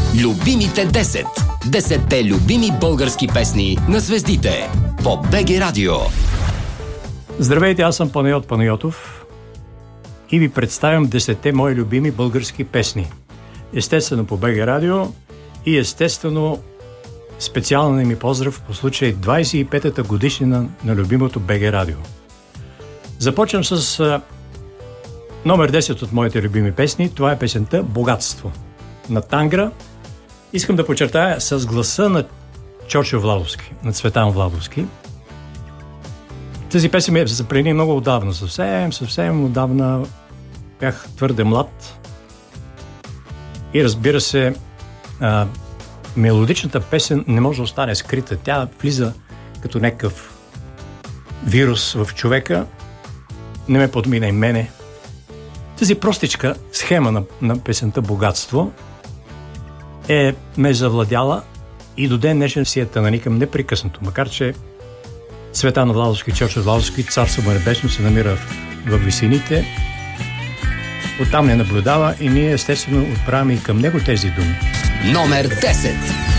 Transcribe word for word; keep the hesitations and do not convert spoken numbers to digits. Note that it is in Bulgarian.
Любимите десет. Десетте любими български песни на звездите по БГ Радио. Здравейте, аз съм Панайот Панайотов и ви представям десетте мои любими български песни. Естествено по БГ Радио и естествено специален ми поздрав по случай двайсет и петата годишнина на любимото БГ Радио. Започвам с а, номер десет от моите любими песни. Това е песента "Богатство" на Тангра. Искам да подчертая с гласа на Чочо Владовски, на Цветан Владовски. Тази песен ми е запрени много отдавна, съвсем, съвсем отдавна. Бях твърде млад. И разбира се, а, мелодичната песен не може да остане скрита. Тя влиза като някакъв вирус в човека. Не ме подмина и мене. Тази простичка схема на, на песента "Богатство" е ме завладяла и до ден днешен си я тананикам непрекъснато. Макар че Цветан Владовски, Чочо Владовски, царство му небесно, се намира в, в висините. Оттам не наблюдава и ние естествено отправяме и към него тези думи. Номер десет.